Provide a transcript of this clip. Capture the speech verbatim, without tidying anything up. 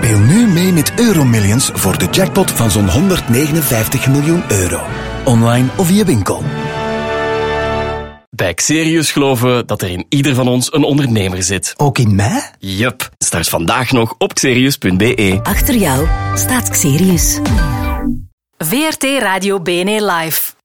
Speel nu mee met Euromillions voor de jackpot van zo'n honderdnegenenvijftig miljoen euro. Online of via winkel. Bij Xerius geloven we dat er in ieder van ons een ondernemer zit. Ook in mij? Yup. Start vandaag nog op xerius punt b e. Achter jou staat Xerius. V R T Radio B N E Live.